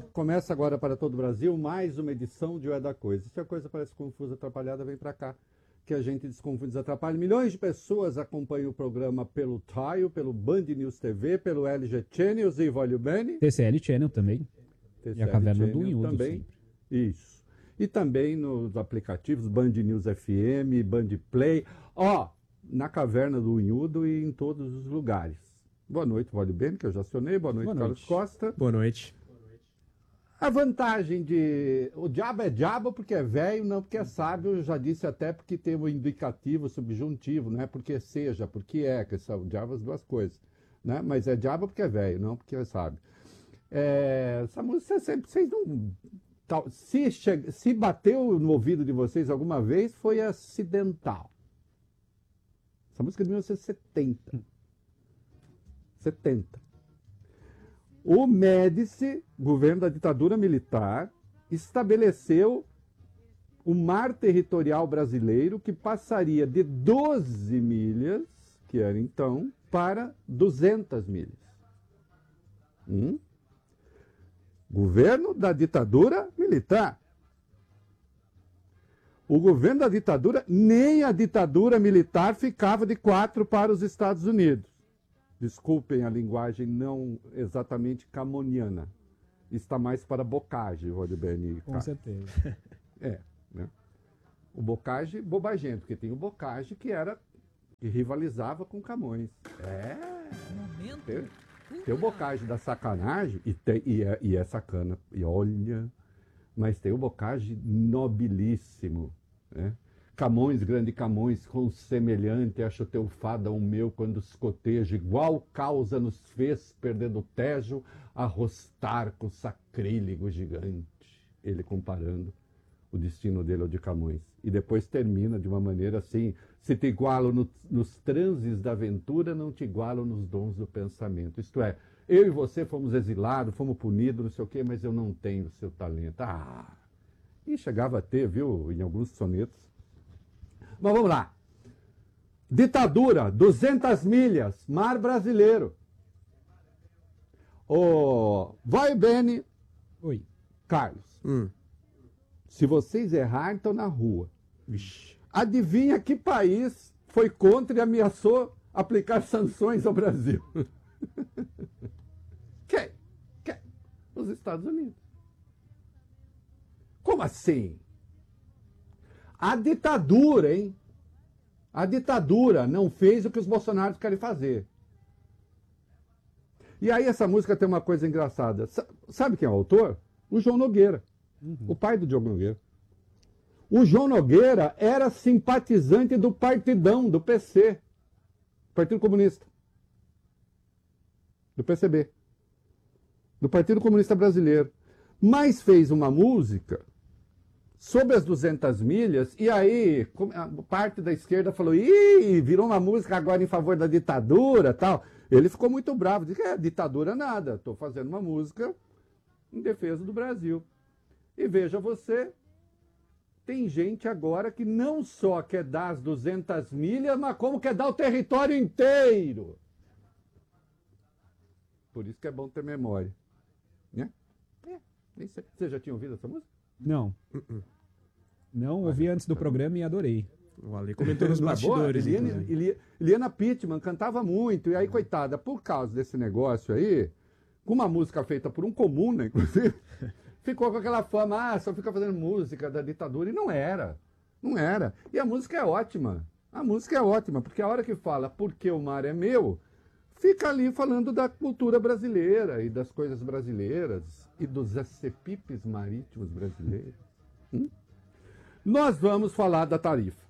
Começa agora para todo o Brasil mais uma edição de O É da Coisa. Se a coisa parece confusa, atrapalhada, vem para cá, que a gente desconfunda e desatrapalha. Milhões de pessoas acompanham o programa pelo Taio, pelo Band News TV, pelo LG Channels e Voglio Bene. TCL Channel também. TCL e a Caverna Channel do Unhudo também. sempre. Isso. E também nos aplicativos Band News FM, Band Play. Na Caverna do Unhudo e em todos os lugares. Boa noite, Voglio Bene, que eu já acionei. Boa noite, Carlos Costa. Boa noite. A vantagem de... O diabo é diabo porque é velho, não porque é sábio. Eu já disse até porque tem o indicativo subjuntivo, não é porque seja, porque é, que são diabo as duas coisas. Né? Mas é diabo porque é velho, não porque é sábio. Essa música vocês não... Se bateu no ouvido de vocês alguma vez, foi acidental. Essa música é de 1970. 70. O Médici, governo da ditadura militar, estabeleceu o mar territorial brasileiro que passaria de 12 milhas, que era então, para 200 milhas. Governo da ditadura militar. O governo da ditadura, nem a ditadura militar ficava de 4 para os Estados Unidos. Desculpem a linguagem não exatamente camoniana. Está mais para bocage, Voglio Bene. Com certeza. Né? O bocage, bobagento, porque tem o bocage que rivalizava com Camões. Tem o bocage da sacanagem, e é sacana, e olha, mas tem o bocage nobilíssimo, né? Camões, grande Camões, com semelhante, acho teu fada o meu, quando escotejo, igual causa nos fez, perdendo o tejo, arrostar com sacrílego gigante. Ele comparando o destino dele ao de Camões. E depois termina de uma maneira assim, se te igualo nos transes da aventura, não te igualo nos dons do pensamento. Isto é, eu e você fomos exilados, fomos punidos, não sei o quê, mas eu não tenho o seu talento. E chegava a ter, viu, em alguns sonetos. Mas vamos lá. Ditadura, 200 milhas, mar brasileiro. Voglio Bene. Oi. Carlos. Se vocês errarem, estão na rua. Vixe. Adivinha que país foi contra e ameaçou aplicar sanções ao Brasil? Quem? Os Estados Unidos. Como assim? A ditadura, hein? A ditadura não fez o que os bolsonaros querem fazer. E aí essa música tem uma coisa engraçada. Sabe quem é o autor? O João Nogueira. O pai do Diogo Nogueira. O João Nogueira era simpatizante do Partidão, do PC. Partido Comunista. Do PCB. Do Partido Comunista Brasileiro. Mas fez uma música sobre as 200 milhas, e aí parte da esquerda falou, virou uma música agora em favor da ditadura, tal. Ele ficou muito bravo, disse, ditadura nada, estou fazendo uma música em defesa do Brasil. E veja você, tem gente agora que não só quer dar as 200 milhas, mas como quer dar o território inteiro. Por isso que é bom ter memória. Né? Você já tinha ouvido essa música? Não. Não, ouvi antes do programa e adorei. O Ale comentou nos bastidores. Eliana Pittman cantava muito, e aí, coitada, por causa desse negócio aí, com uma música feita por um comuna, inclusive, ficou com aquela fama, só fica fazendo música da ditadura, e não era. Não era. E a música é ótima. A música é ótima, porque a hora que fala porque o mar é meu, fica ali falando da cultura brasileira e das coisas brasileiras e dos acepipes marítimos brasileiros. Nós vamos falar da tarifa.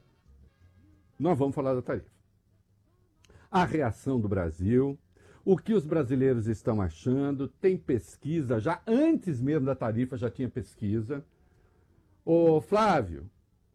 A reação do Brasil, o que os brasileiros estão achando, tem pesquisa, já antes mesmo da tarifa já tinha pesquisa. Ô Flávio,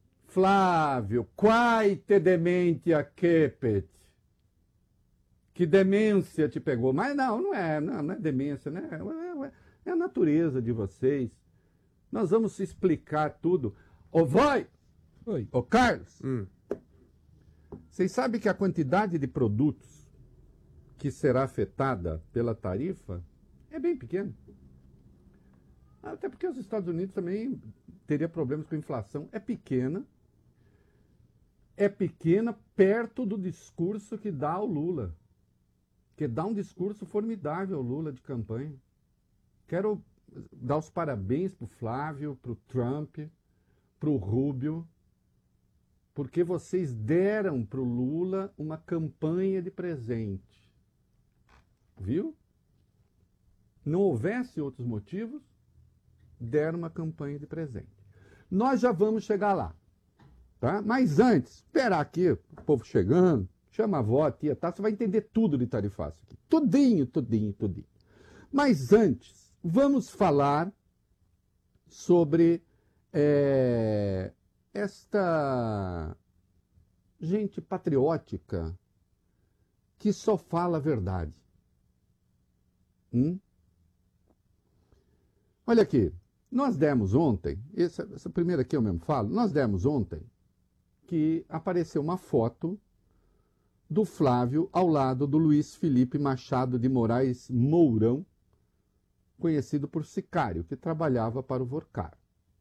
quai te dementia cepet? Que demência te pegou? Mas não é demência, né? É a natureza de vocês. Nós vamos explicar tudo. Ô Carlos, vocês sabem que a quantidade de produtos que será afetada pela tarifa é bem pequena. Até porque os Estados Unidos também teria problemas com a inflação. É pequena perto do discurso que dá ao Lula. Que dá um discurso formidável ao Lula de campanha. Quero dar os parabéns para o Flávio, para o Trump, para o Rubio, porque vocês deram para o Lula uma campanha de presente. Viu? Não houvesse outros motivos, deram uma campanha de presente. Nós já vamos chegar lá. Tá? Mas antes, esperar aqui, o povo chegando, chama a avó, a tia, tá? Você vai entender tudo de tarifaço aqui. Tudinho. Mas antes, vamos falar sobre esta gente patriótica que só fala a verdade. Olha aqui, nós demos ontem, essa primeira aqui eu mesmo falo, nós demos ontem que apareceu uma foto do Flávio ao lado do Luiz Felipe Machado de Moraes Mourão, conhecido por sicário, que trabalhava para o Vorcar.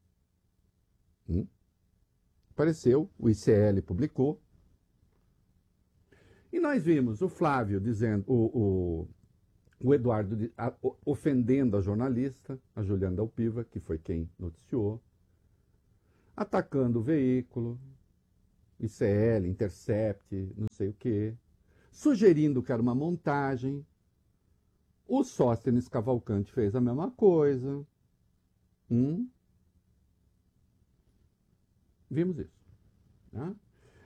Apareceu, o ICL publicou. E nós vimos o Flávio dizendo, o Eduardo ofendendo a jornalista, a Juliana Dalpiva, que foi quem noticiou, atacando o veículo, ICL, Intercept, não sei o quê, sugerindo que era uma montagem. O Sóstenes Cavalcante fez a mesma coisa. Vimos isso. Né?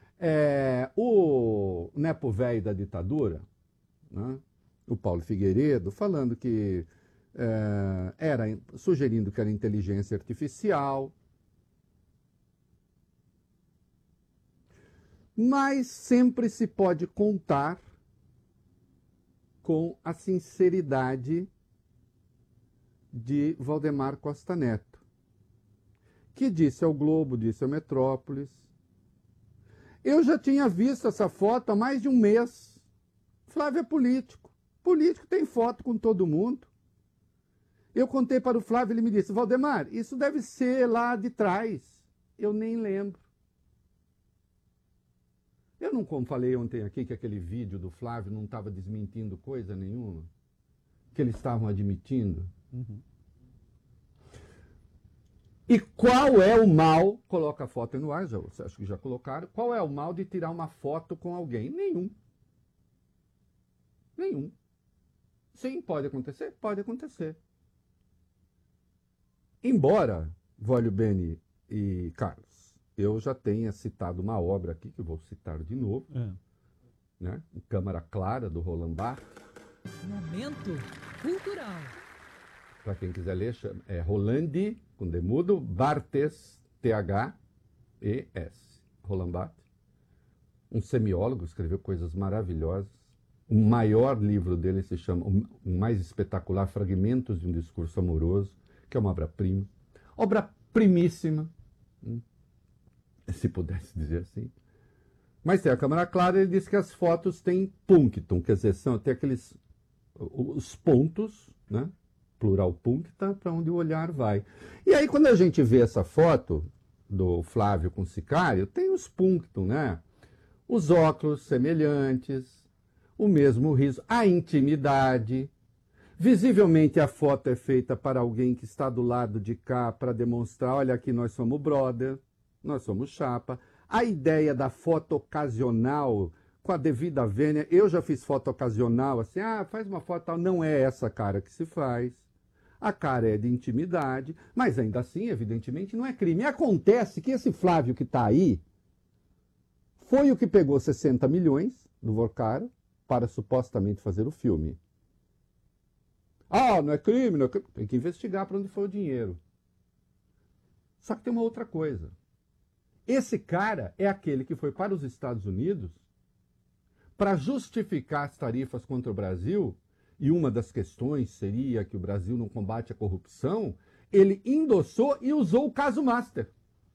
O nepo velho da ditadura, né? O Paulo Figueiredo, falando que sugerindo que era inteligência artificial. Mas sempre se pode contar com a sinceridade de Valdemar Costa Neto, que disse ao Globo, disse ao Metrópolis: eu já tinha visto essa foto há mais de um mês. Flávio é político. Político tem foto com todo mundo. Eu contei para o Flávio, ele me disse: Valdemar, isso deve ser lá de trás. Eu nem lembro. Eu não, como falei ontem aqui, que aquele vídeo do Flávio não estava desmentindo coisa nenhuma, que eles estavam admitindo. E qual é o mal, coloca a foto no ar, acho que já colocaram, qual é o mal de tirar uma foto com alguém? Nenhum. Sim, pode acontecer? Pode acontecer. Embora, Vólio Beni e Carlos, eu já tenha citado uma obra aqui, que eu vou citar de novo, né? Em Câmara Clara, do Roland Barthes. Momento cultural. Para quem quiser ler, é Roland, com demudo, Barthes, T-H-E-S. Roland Barthes. Um semiólogo, escreveu coisas maravilhosas. O maior livro dele se chama, o mais espetacular, Fragmentos de um Discurso Amoroso, que é uma obra-prima. Obra-primíssima, se pudesse dizer assim. Mas tem a Câmara Clara, ele diz que as fotos têm punctum, quer dizer, tem aqueles, os pontos, né? Plural puncta, para onde o olhar vai. E aí, quando a gente vê essa foto do Flávio com o sicário, tem os punctum, né? Os óculos semelhantes, o mesmo riso, a intimidade. Visivelmente a foto é feita para alguém que está do lado de cá para demonstrar, olha aqui, nós somos brother, nós somos chapa. A ideia da foto ocasional, com a devida vênia, eu já fiz foto ocasional, assim, faz uma foto tal, não é essa cara que se faz. A cara é de intimidade, mas ainda assim, evidentemente, não é crime. E acontece que esse Flávio que está aí foi o que pegou 60 milhões do Vorcara para supostamente fazer o filme. Não é crime, não é crime. Tem que investigar para onde foi o dinheiro. Só que tem uma outra coisa. Esse cara é aquele que foi para os Estados Unidos para justificar as tarifas contra o Brasil, e uma das questões seria que o Brasil não combate a corrupção, ele endossou e usou o caso Master.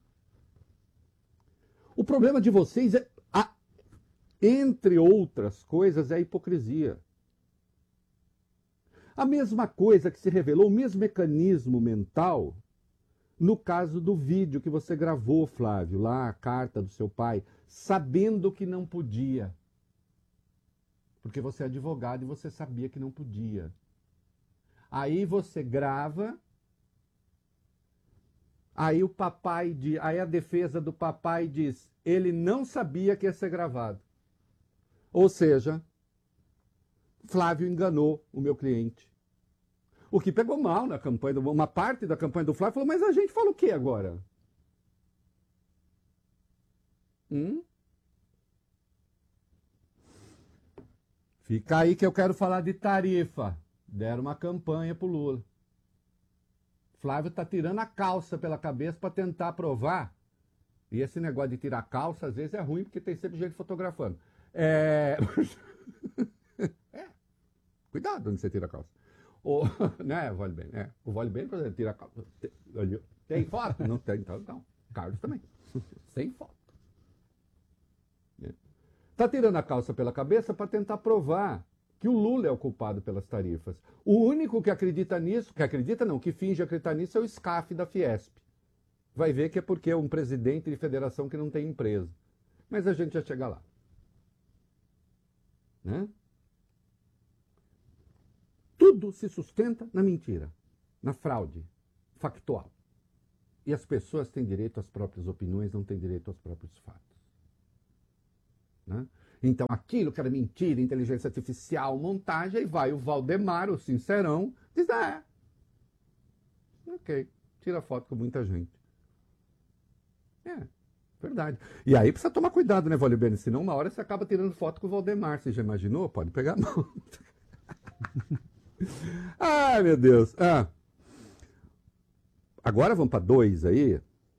O problema de vocês é, entre outras coisas, é a hipocrisia. A mesma coisa que se revelou, o mesmo mecanismo mental no caso do vídeo que você gravou, Flávio, lá a carta do seu pai, sabendo que não podia. Porque você é advogado e você sabia que não podia. Aí você grava, aí o papai aí a defesa do papai diz, ele não sabia que ia ser gravado. Ou seja, Flávio enganou o meu cliente. O que pegou mal na campanha, uma parte da campanha do Flávio falou, mas a gente fala o que agora? Fica aí que eu quero falar de tarifa. Deram uma campanha pro Lula. Flávio tá tirando a calça pela cabeça para tentar provar. E esse negócio de tirar a calça, às vezes é ruim, porque tem sempre gente fotografando. Cuidado onde você tira a calça. Né, vale bem, né? O vale bem, por exemplo, tira a calça. Tem foto? Não tem, então não. Carlos também. Sem foto. Está tirando a calça pela cabeça para tentar provar que o Lula é o culpado pelas tarifas. O único que acredita nisso, que finge acreditar nisso, é o SCAF da Fiesp. Vai ver que é porque é um presidente de federação que não tem empresa. Mas a gente já chega lá. Né? Tudo se sustenta na mentira, na fraude factual. E as pessoas têm direito às próprias opiniões, não têm direito aos próprios fatos. Né? Então, aquilo que era mentira, inteligência artificial, montagem, aí vai o Valdemar, o sincerão, diz, ok, tira foto com muita gente. Verdade. E aí precisa tomar cuidado, né, Valdemar? Senão uma hora você acaba tirando foto com o Valdemar, você já imaginou? Pode pegar a mão. Ai, meu Deus. Agora vamos para 2 aí.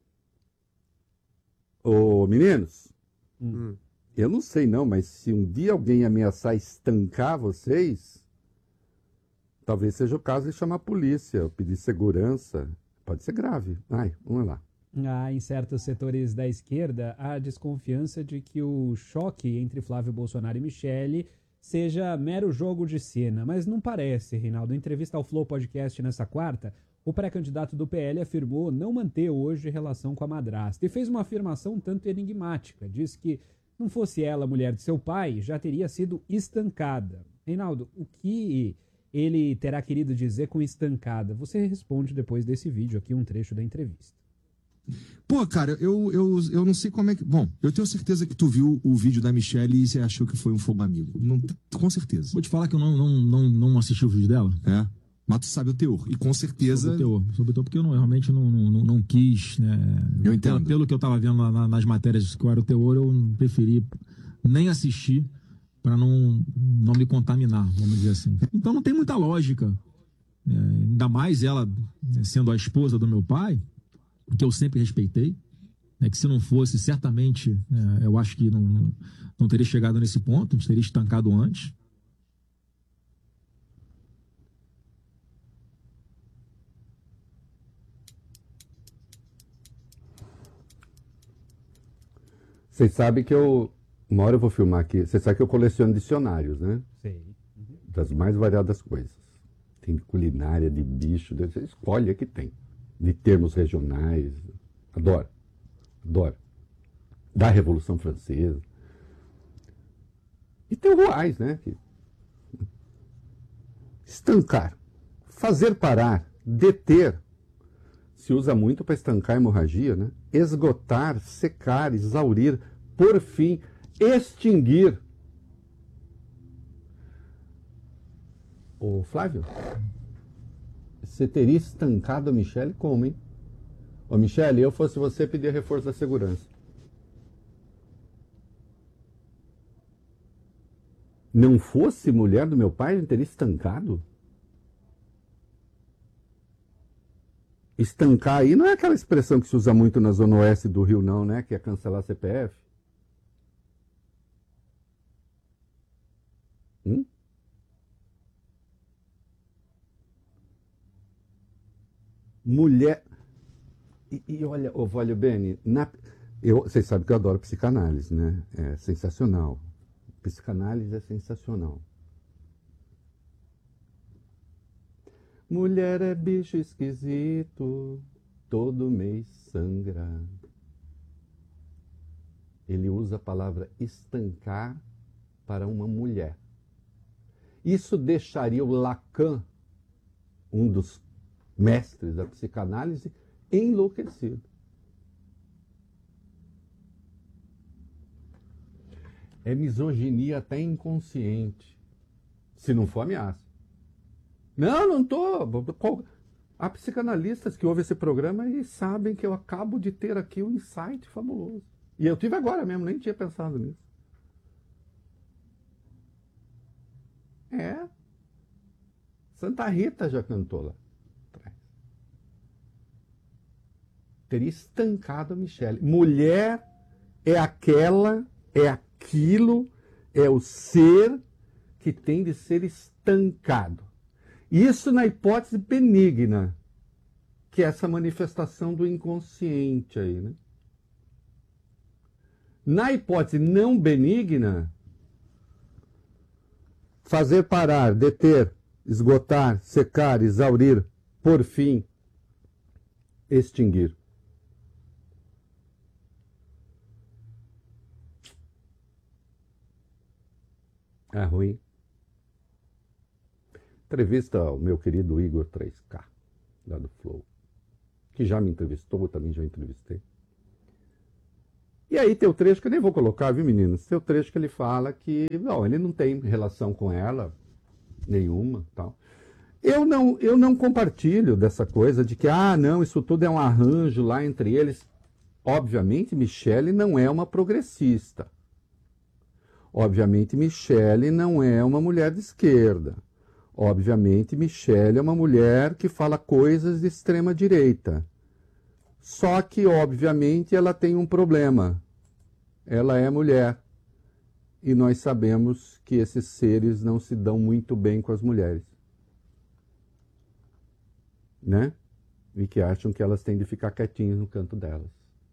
Ô, meninos. Eu não sei não, mas se um dia alguém ameaçar estancar vocês, talvez seja o caso de chamar a polícia, pedir segurança. Pode ser grave. Vamos lá. Em certos setores da esquerda, há desconfiança de que o choque entre Flávio Bolsonaro e Michele seja mero jogo de cena. Mas não parece, Reinaldo. Em entrevista ao Flow Podcast nessa quarta, o pré-candidato do PL afirmou não manter hoje relação com a madrasta. E fez uma afirmação um tanto enigmática. Diz que não fosse ela a mulher de seu pai, já teria sido estancada. Reinaldo, o que ele terá querido dizer com estancada? Você responde depois desse vídeo aqui, um trecho da entrevista. Pô, cara, eu não sei como é que... Bom, eu tenho certeza que tu viu o vídeo da Michelle e você achou que foi um fogo amigo. Não, com certeza. Vou te falar que eu não assisti o vídeo dela. Mas tu sabe o teor. E com certeza... Sobre o teor, porque eu realmente não quis, né? Eu entendo. Pelo que eu tava vendo nas matérias que era o teor, eu preferi nem assistir para não me contaminar, vamos dizer assim. Então não tem muita lógica. Ainda mais ela sendo a esposa do meu pai, que eu sempre respeitei, que se não fosse, certamente, eu acho que não teria chegado nesse ponto, a gente teria estancado antes. Vocês sabem que uma hora eu vou filmar aqui, vocês sabem que eu coleciono dicionários, né? Sei. Das mais variadas coisas. Tem de culinária, de bicho, você escolhe a que tem. De termos regionais. Adoro. Da Revolução Francesa. E tem o Ruais, né? Estancar. Fazer parar. Deter. Se usa muito para estancar a hemorragia, né? Esgotar, secar, exaurir, por fim, extinguir. Ô, Flávio, você teria estancado a Michele como, hein? Ô, Michele, eu fosse você, pedir reforço da segurança. Não fosse mulher do meu pai, ele teria estancado? Estancar aí não é aquela expressão que se usa muito na Zona Oeste do Rio, não, né? Que é cancelar CPF. Mulher... E olha, ô Valho Bene, vocês sabem que eu adoro psicanálise, né? É sensacional. Psicanálise é sensacional. Mulher é bicho esquisito, todo mês sangra. Ele usa a palavra estancar para uma mulher. Isso deixaria o Lacan, um dos mestres da psicanálise, enlouquecido. É misoginia até inconsciente, se não for ameaça. Não, não estou. Há psicanalistas que ouvem esse programa e sabem que eu acabo de ter aqui um insight fabuloso. E eu tive agora mesmo, nem tinha pensado nisso. Santa Rita já cantou lá atrás. Teria estancado a Michele. Mulher é aquela, é aquilo, é o ser que tem de ser estancado. Isso na hipótese benigna, que é essa manifestação do inconsciente aí, né? Na hipótese não benigna, fazer parar, deter, esgotar, secar, exaurir, por fim, extinguir. É ruim. Entrevista ao meu querido Igor 3K, lá do Flow, que já me entrevistou, eu também já entrevistei. E aí tem o trecho que eu nem vou colocar, viu, meninos? Tem o trecho que ele fala que, não, ele não tem relação com ela nenhuma, tal. Eu não compartilho dessa coisa de que, não, isso tudo é um arranjo lá entre eles. Obviamente, Michele não é uma progressista. Obviamente, Michele não é uma mulher de esquerda. Obviamente, Michele é uma mulher que fala coisas de extrema direita. Só que, obviamente, ela tem um problema. Ela é mulher. E nós sabemos que esses seres não se dão muito bem com as mulheres. Né? E que acham que elas têm de ficar quietinhas no canto delas.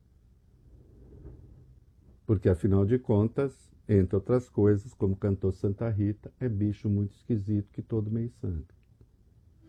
Porque, afinal de contas, entre outras coisas, como cantou Santa Rita, é bicho muito esquisito que todo mês sangra.